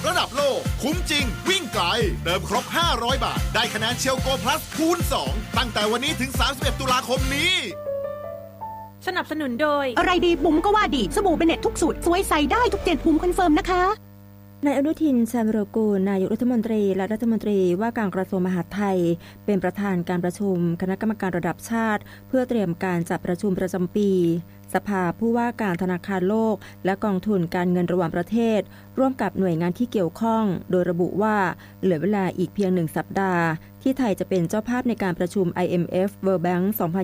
ระดับโลกคุ้มจริงวิ่งไกลเติมครบ500 บาทได้คะแนนเชลโกพลัสคูณ2ตั้งแต่วันนี้ถึง31ตุลาคมนี้สนับสนุนโดยอะไรดีบุ๋มก็ว่าดีสบู่เบเน็ตทุกสูตรสวยใสได้ทุกเจ็ดบุ๋มคอนเฟิร์มนะคะนายอนุทิน ชาญวิรากูลนายกรัฐมนตรีและรัฐมนตรีว่าการกระทรวงมหาดไทยเป็นประธานการประชุมคณะกรรมการระดับชาติเพื่อเตรียมการจัดประชุมประจำปีสภาผู้ว่าการธนาคารโลกและกองทุนการเงินระหว่างประเทศร่วมกับหน่วยงานที่เกี่ยวข้องโดยระบุว่าเหลือเวลาอีกเพียง1 สัปดาห์ที่ไทยจะเป็นเจ้าภาพในการประชุม IMF World Bank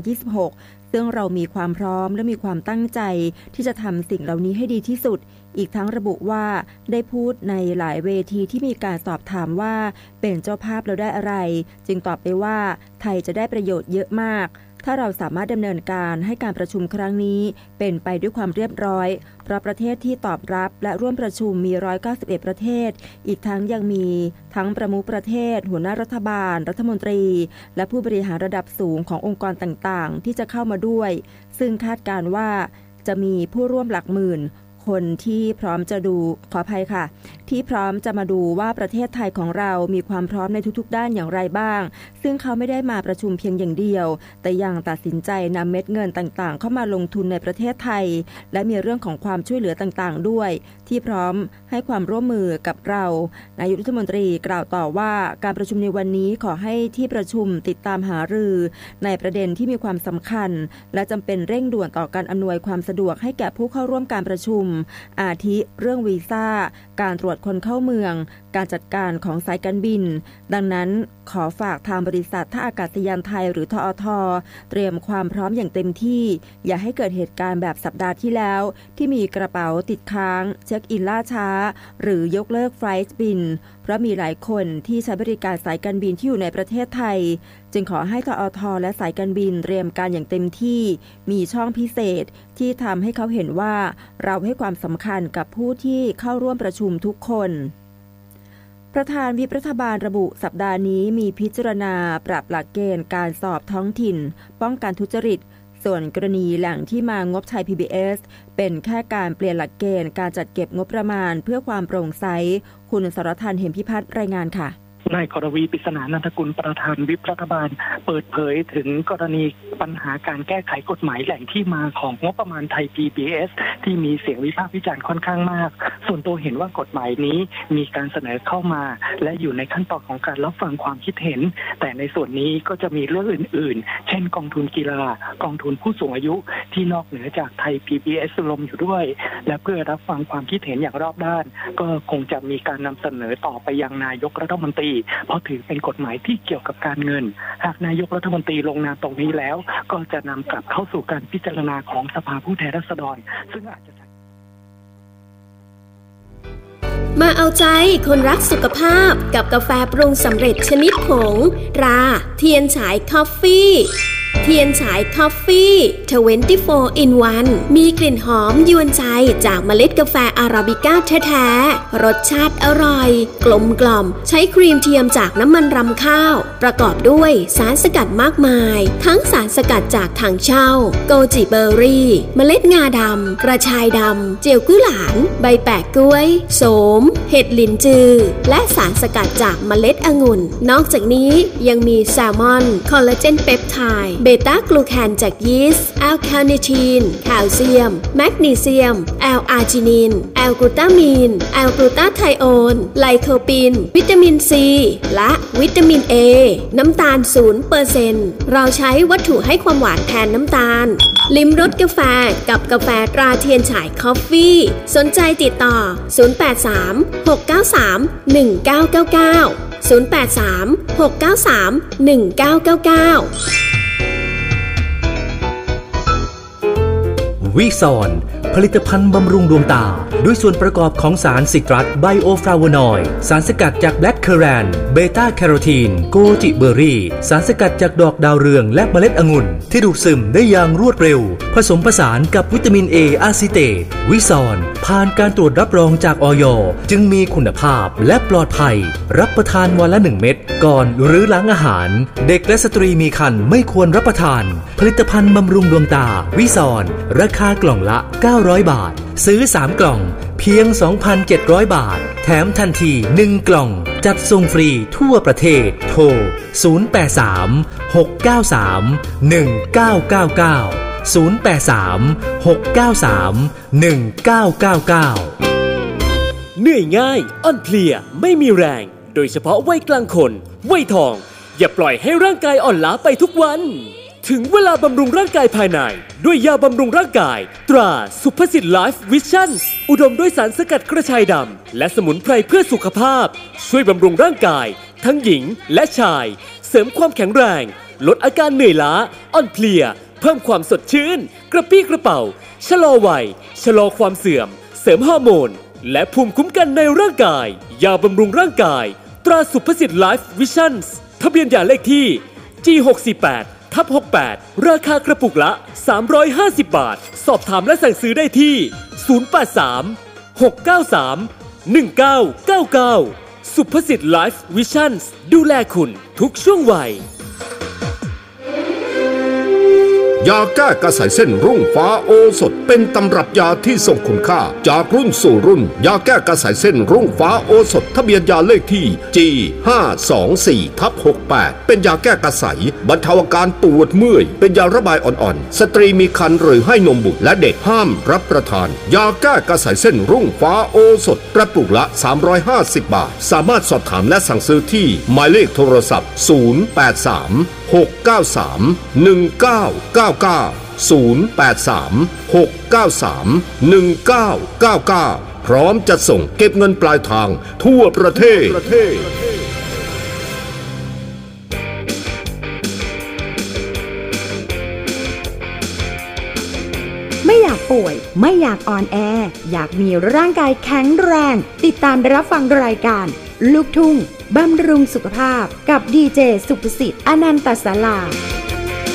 2026 ซึ่งเรามีความพร้อมและมีความตั้งใจที่จะทำสิ่งเหล่านี้ให้ดีที่สุดอีกทั้งระบุว่าได้พูดในหลายเวทีที่มีการสอบถามว่าเป็นเจ้าภาพแล้วได้อะไรจึงตอบไปว่าไทยจะได้ประโยชน์เยอะมากถ้าเราสามารถดำเนินการให้การประชุมครั้งนี้เป็นไปด้วยความเรียบร้อยเพราะประเทศที่ตอบรับและร่วมประชุมมี191ประเทศอีกทั้งยังมีทั้งประมุขประเทศหัวหน้ารัฐบาลรัฐมนตรีและผู้บริหารระดับสูงขององค์กรต่างๆที่จะเข้ามาด้วยซึ่งคาดการณ์ว่าจะมีผู้ร่วมหลักหมื่นคนที่พร้อมจะดูขออภัยค่ะที่พร้อมจะมาดูว่าประเทศไทยของเรามีความพร้อมในทุกๆด้านอย่างไรบ้างซึ่งเขาไม่ได้มาประชุมเพียงอย่างเดียวแต่ยังตัดสินใจนำเม็ดเงินต่างๆเข้ามาลงทุนในประเทศไทยและมีเรื่องของความช่วยเหลือต่างๆด้วยที่พร้อมให้ความร่วมมือกับเรานายกรัฐมนตรีกล่าวต่อว่าการประชุมในวันนี้ขอให้ที่ประชุมติดตามหารือในประเด็นที่มีความสำคัญและจำเป็นเร่งด่วนต่อการอำนวยความสะดวกให้แก่ผู้เข้าร่วมการประชุมอาทิเรื่องวีซ่าการตรวจคนเข้าเมืองการจัดการของสายการบินดังนั้นขอฝากทางบริษัทท่าอากาศยานไทยหรือทอท.เตรียมความพร้อมอย่างเต็มที่อย่าให้เกิดเหตุการณ์แบบสัปดาห์ที่แล้วที่มีกระเป๋าติดค้างเช็คอินล่าช้าหรือยกเลิกไฟล์บินเพราะมีหลายคนที่ใช้บริการสายการบินที่อยู่ในประเทศไทยจึงขอให้ทอท.และสายการบินเตรียมการอย่างเต็มที่มีช่องพิเศษที่ทำให้เขาเห็นว่าเราให้ความสำคัญกับผู้ที่เข้าร่วมประชุมทุกคนประธานวิปรัฐบาลระบุสัปดาห์นี้มีพิจารณาปรับหลักเกณฑ์การสอบท้องถิ่นป้องกันทุจริตส่วนกรณีแหล่งที่มางบไทย PBS เป็นแค่การเปลี่ยนหลักเกณฑ์การจัดเก็บงบประมาณเพื่อความโปร่งใสคุณสรทัน เหมพิพัฒน์รายงานค่ะนายกรวี ปริศนานันทกุลประธานวิปรัฐบาลเปิดเผยถึงกรณีปัญหาการแก้ไขกฎหมายแหล่งที่มาของงบประมาณไทย PBS ที่มีเสียงวิพากษ์วิจารณ์ค่อนข้างมากส่วนตัวเห็นว่ากฎหมายนี้มีการเสนอเข้ามาและอยู่ในขั้นตอนของการรับฟังความคิดเห็นแต่ในส่วนนี้ก็จะมีเรื่องอื่นๆเช่นกองทุนกีฬากองทุนผู้สูงอายุที่นอกเหนือจากไทย PBS รวมอยู่ด้วยและเพื่อรับฟังความคิดเห็นอย่างรอบด้านก็คงจะมีการนำเสนอต่อไปยังนายกรัฐมนตรีเพราะถือเป็นกฎหมายที่เกี่ยวกับการเงินหากนายกรัฐมนตรีลงนามตรงนี้แล้วก็จะนำกลับเข้าสู่การพิจารณาของสภาผู้แทนราษฎรซึ่งอาจจะมาเอาใจคนรักสุขภาพกับกาแฟปรุงสำเร็จชนิดผงตราเทียนฉายคอฟฟี่เทียนฉายคอฟฟี่24 in 1มีกลิ่นหอมยวนใจจากเมล็ดกาแฟอาราบิก้าแท้ๆรสชาติอร่อยกลมกล่อมใช้ครีมเทียมจากน้ำมันรำข้าวประกอบด้วยสารสกัดมากมายทั้งสารสกัดจากถังเช่าโกจิเบอร์รี่เมล็ดงาดำกระชายดำเจียวกุ้ยหลานใบแปะกล้วยโสมเห็ดลินจือและสารสกัดจากเมล็ดองุ่นนอกจากนี้ยังมีแซลมอนคอลลาเจนเปปไทด์เบต้ากลูแคนจากยีสต์แอลคาเนทีนแคลเซียมแมกนีเซียมแอลอาร์จินินแอลกลูตามีนแอลกลูตาไทโอนไลโคปินวิตามินซีและวิตามินเอน้ำตาล 0% เราใช้วัตถุให้ความหวานแทนน้ำตาลลิ้มรสกาแฟกับกาแฟตราเทียนฉายคอฟฟี่สนใจติดต่อ083 693 1999 083 693 1999 วิซอนผลิตภัณฑ์บำรุงดวงตาด้วยส่วนประกอบของสารซิตรัสไบโอฟลาโวนอยด์สารสกัดจากแบล็คเคอแรนเบต้าแคโรทีนโกจิเบอร์รี่สารสกัดจากดอกดาวเรืองและเมล็ดองุ่นที่ดูดซึมได้อย่างรวดเร็วผสมผสานกับวิตามินเออะซิเตตวิซอนผ่านการตรวจรับรองจากอย.จึงมีคุณภาพและปลอดภัยรับประทานวันละ1 เม็ดก่อนหรือหลังอาหารเด็กและสตรีมีครรภ์ไม่ควรรับประทานผลิตภัณฑ์บำรุงดวงตาวิซอนราคากล่องละ900 บาทซื้อ3 กล่องเพียง 2,700 บาทแถมทันที1กล่องจัดส่งฟรีทั่วประเทศโทร083-693-1999 เหนื่อยง่ายอ่อนเพลียไม่มีแรงโดยเฉพาะวัยกลางคนวัยทองอย่าปล่อยให้ร่างกายอ่อนล้าไปทุกวันถึงเวลาบำรุงร่างกายภายในด้วยยาบำรุงร่างกายตราสุภสิทธิ์ไลฟ์วิชั่นอุดมด้วยสารสกัดกระชายดำและสมุนไพรเพื่อสุขภาพช่วยบำรุงร่างกายทั้งหญิงและชายเสริมความแข็งแรงลดอาการเหนื่อยล้าอ่อนเพลียเพิ่มความสดชื่นกระปี้กระเป๋าชะลอวัยชะลอความเสื่อมเสริมฮอร์โมนและภูมิคุ้มกันในร่างกายยาบำรุงร่างกายตราสุภสิทธิ์ไลฟ์วิชั่นทะเบียนยาเลขที่ G648/68 ราคากระปุกละ350 บาทสอบถามและสั่งซื้อได้ที่083-693-1999สุภสิทธิ์ไลฟ์วิชั่นดูแลคุณทุกช่วงวัยยาแก้กระสายเส้นรุ่งฟ้าโอสถเป็นตำรับยาที่ทรงคุณค่าจากรุ่นสู่รุ่นยาแก้กระสายเส้นรุ่งฟ้าโอสถทะเบียนยาเลขที่ G524/68 เป็นยาแก้กระสายบรรเทาอาการปวดเมื่อยเป็นยาระบายอ่อนๆสตรีมีครรภ์หรือให้นมบุตรและเด็กห้ามรับประทานยาแก้กระสายเส้นรุ่งฟ้าโอสถกระปุกละ350 บาทสามารถสอบถามและสั่งซื้อที่หมายเลขโทรศัพท์083-693-1999 083-693-1999 พร้อมจะส่งเก็บเงินปลายทางทั่วประเทศไม่อยากป่วยไม่อยากอ่อนแออยากมีร่างกายแข็งแรงติดตามรับฟังรายการลูกทุ่งบำรุงสุขภาพกับดีเจสุภสิทธิ์อนันตศาลา